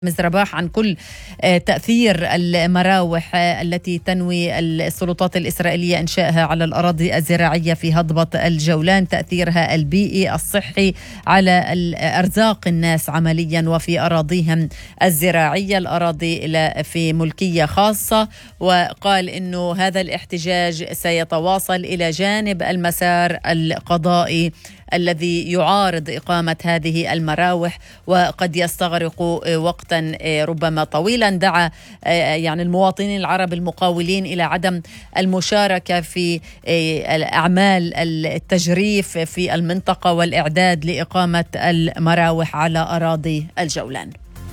رباح عن كل تأثير المراوح التي تنوي السلطات الإسرائيلية إنشائها على الأراضي الزراعية في هضبة الجولان، تأثيرها البيئي الصحي على أرزاق الناس عمليا وفي أراضيهم الزراعية، الأراضي في ملكية خاصة. وقال إنه هذا الاحتجاج سيتواصل إلى جانب المسار القضائي الذي يعارض إقامة هذه المراوح وقد يستغرق وقتا ربما طويلا. دعا يعني المواطنين العرب المقاولين إلى عدم المشاركة في أعمال التجريف في المنطقة والإعداد لإقامة المراوح على أراضي الجولان.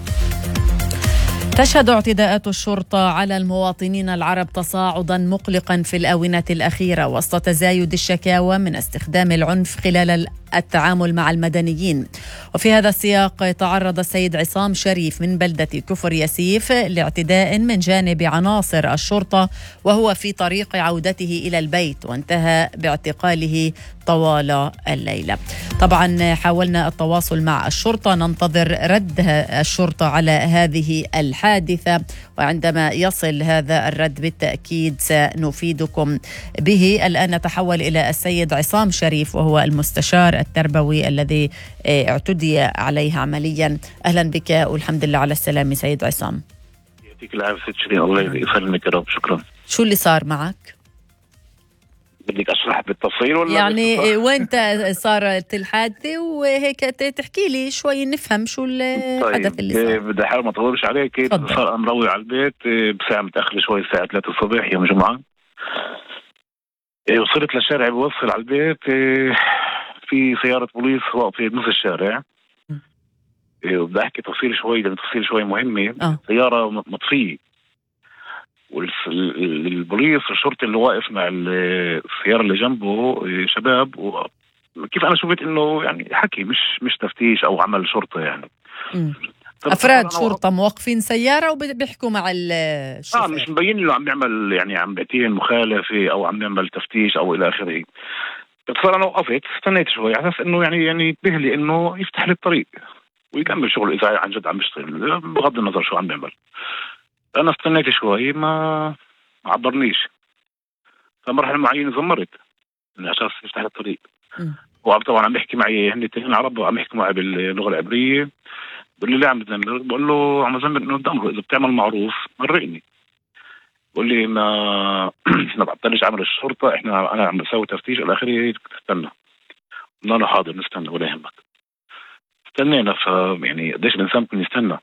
تشهد اعتداءات الشرطة على المواطنين العرب تصاعدا مقلقا في الآونة الأخيرة وسط تزايد الشكاوى من استخدام العنف خلال التعامل مع المدنيين. وفي هذا السياق تعرض السيد عصام شريف من بلدة كفر ياسيف لاعتداء من جانب عناصر الشرطة وهو في طريق عودته إلى البيت، وانتهى باعتقاله طوال الليلة. طبعا حاولنا التواصل مع الشرطة، ننتظر رد الشرطة على هذه الحادثة، وعندما يصل هذا الرد بالتأكيد سنفيدكم به. الآن نتحول إلى السيد عصام شريف وهو المستشار التربوي الذي اعتدي عليه عمليا. أهلا بك والحمد لله على السلامة سيد عصام. يعطيك العافية شيرين، الله يسلمك يا رب. شكرا. شو اللي صار معك؟ بدك أشرح بالتفصيل ولا يعني وين صارت الحادثة وهيك تحكي لي شوي نفهم شو الحدث اللي صار. بدي أحاول ما أطولش عليك. صار مروي على البيت بساعة متأخرة شوي، الساعة 3 الصبح يوم جمعة. وصلت للشارع بوصل على البيت، في سيارة بوليس واقفة بنص الشارع. وبدي أحكي تفصيل شوي لأن تفصيل شوي مهمة. سيارة مطفية، والبوليس الشرطي اللي واقف مع السيارة اللي جنبه شباب. وكيف أنا شفت إنه يعني حكي مش تفتيش أو عمل شرطة يعني. أفراد شرطة موقفين سيارة وبيحكوا مع الشوفير. مش مبين له عم بيعمل يعني عم بيعطيه مخالفة أو عم بيعمل تفتيش أو إلى آخره. فصار أنا وقفت استنيت شوي على أساس إنه يعني ينتبه لي إنه يفتح لي الطريق ويكمل شغل إذا عن جد عم يشتغل بغض النظر شو عم بيعمل. أنا استنيت شوي ما عبرنيش، فمرحلة معينة زمرت إنه أساس يفتح الطريق. وعم طبعا عم بيحكي معي هن اثنين عرب وعم يحكوا معي باللغة العبرية. بقول لي ليه عم بتزمر؟ بقول له عم بزمر إنه دمره إذا بتعمل معروف مرقني. بقول لي ما بعطلش عمل الشرطة، أنا عم بسوي تفتيش إلى آخره، تستنى. قلنا له حاضر نستنى ولا يهمك. استنينا. يعني قديش الإنسان ممكن يستنى.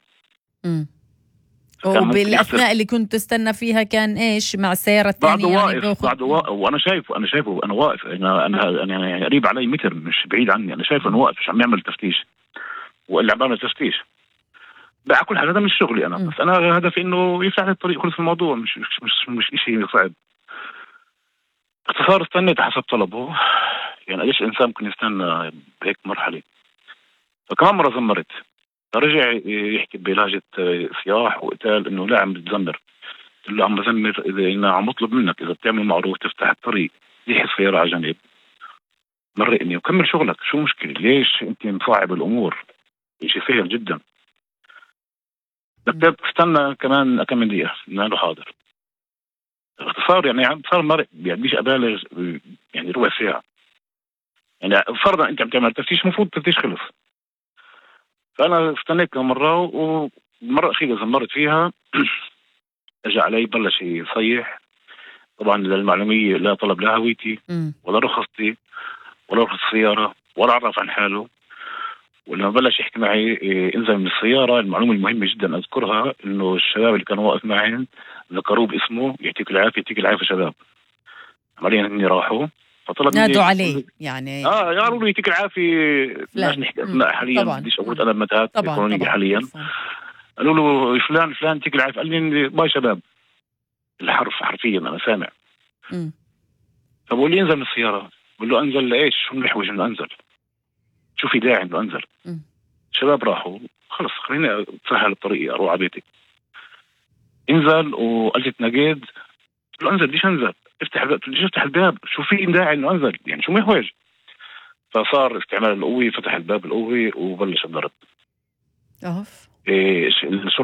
وبالأثناء اللي كنت تستنى فيها كان إيش مع السيارة الثانية؟ يعني بعده واقف وأنا شايفه أنا واقف. أنا يعني قريب علي متر مش بعيد عني. أنا شايفه أنه واقف مش عم يعمل تفتيش وإلا عم بعمل تفتيش. بقى كل حاجة هذا مش شغلي أنا. بس أنا هدفي إنه يفتح لي الطريق. خلص الموضوع مش إشي صعب. اختصار استنيت حسب طلبه. يعني قديش الإنسان ممكن يستنى بهيك مرحلة. فكمان مرة زمرت، رجع يحكي بلهجة صياح وقتال إنه لا عم بتزمر. قلت له عم بزمر إذا عم بطلب منك إذا بتعمل معروف تفتح الطريق، ليح السيارة على جنب مرقني وكمل شغلك. شو مشكلة؟ ليش أنت مصعب الأمور؟ شيء سهل جدا. بدك تستنى كمان كم دقيقة. قلنا له حاضر. اختصار يعني صار مرق يعني بديش أبالغ يعني ربع ساعة. يعني فرضا أنت عم تعمل تفتيش مفروض تفتيش خلص. فأنا استنيت كم مرة ومرة أخيرة زمرت فيها. اجى علي بلش يصيح. طبعا للمعلومية لا طلب لا هويتي ولا رخصتي ولا رخص السيارة ولا عرف عن حاله. ولما بلش يحكي معي انزل من السيارة، المعلومة المهمة جدا أذكرها إنه الشباب اللي كانوا واقف معهم ذكروه باسمه، يعطيك العافية يعطيك العافية شباب. عمليا إني راحوا فطلب نادوا عليه يعني قالوا له يعطيك العافية. بدناش نحكي أسماء حاليا، بديش أقول أنا متات قانونية حاليا. قالوا له فلان يعطيك العافية. قال لي باي شباب الحرف حرفيا أنا سامع. فبقول لي انزل من السيارة. بقول له انزل لإيش؟ شو محوج إنه انزل؟ شو في داعي إنه انزل؟ شباب راحوا خلص خليني أتسهل الطريق أروح على بيتي. انزل وقلت نقيد. قلت له انزل. ليش انزل؟ افتح الباب. شو في داعي إنه انزل؟ يعني شو محوج؟ فصار استعمال القوة، فتح الباب القوة وبلش الضرب. الشرطة